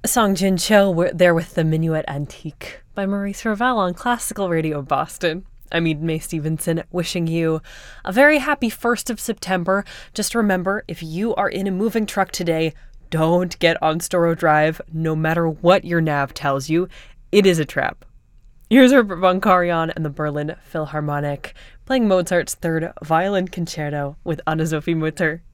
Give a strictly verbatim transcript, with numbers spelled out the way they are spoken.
Song Jin Cho, we're there with the Minuet Antique by Maurice Ravel on Classical Radio Boston. I'm Eden Mae Stevenson, wishing you a very happy first of September. Just remember, if you are in a moving truck today, don't get on Storrow Drive, no matter what your nav tells you. It is a trap. Here's Herbert von Karajan and the Berlin Philharmonic, playing Mozart's Third Violin Concerto with Anna-Sophie Mutter.